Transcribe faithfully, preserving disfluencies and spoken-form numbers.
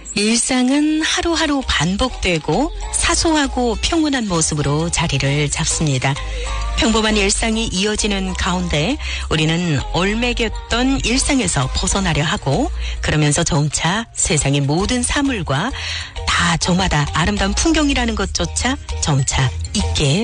일상은 하루하루 반복되고 사소하고 평온한 모습으로 자리를 잡습니다. 평범한 일상이 이어지는 가운데 우리는 얼매겼던 일상에서 벗어나려 하고, 그러면서 점차 세상의 모든 사물과 다 저마다 아름다운 풍경이라는 것조차 점차 잊게